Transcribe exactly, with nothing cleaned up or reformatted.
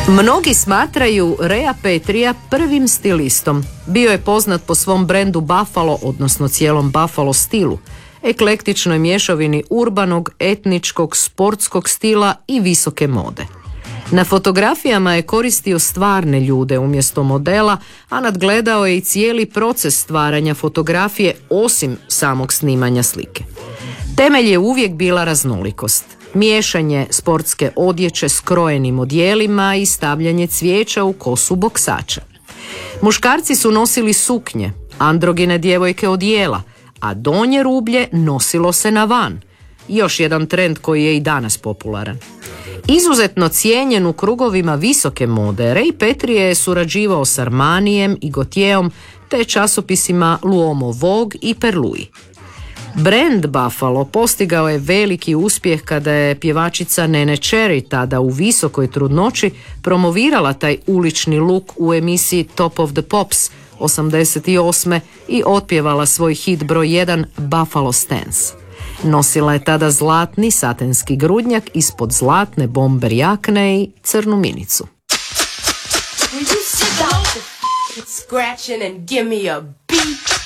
Mnogi smatraju Raya Petrija prvim stilistom. Bio je poznat po svom brendu Buffalo, odnosno cijelom Buffalo stilu, eklektičnoj mješavini urbanog, etničkog, sportskog stila i visoke mode. Na fotografijama je koristio stvarne ljude umjesto modela, a nadgledao je i cijeli proces stvaranja fotografije osim samog snimanja slike. Temelj je uvijek bila raznolikost. Miješanje sportske odjeće s krojenim odjelima i stavljanje cvijeća u kosu boksača. Muškarci su nosili suknje, androgine djevojke odijela, a donje rublje nosilo se na van. Još jedan trend koji je i danas popularan. Izuzetno cijenjen u krugovima visoke mode, Ray Petri je surađivao s Armanijem i Gauthierom te časopisima L'Uomo Vogue i Per Lui. Brand Buffalo postigao je veliki uspjeh kada je pjevačica Nene Cherry tada u visokoj trudnoći promovirala taj ulični luk u emisiji Top of the Pops osamdeset osme i otpjevala svoj hit broj jedan Buffalo Stance. Nosila je tada zlatni satenski grudnjak ispod zlatne bomber jakne i crnu minicu. Will you stop scratching and give me a beat?